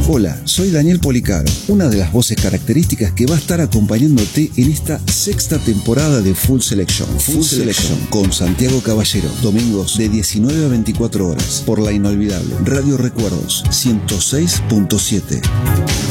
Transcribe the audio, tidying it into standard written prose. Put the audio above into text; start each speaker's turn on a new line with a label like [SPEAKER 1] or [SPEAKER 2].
[SPEAKER 1] Hola, soy Daniel Policaro, una de las voces características que va a estar acompañándote en esta sexta temporada de Full Selection. Full Selection con Santiago Caballero, domingos de 19 a 24 horas, por la inolvidable Radio Recuerdos 106.7.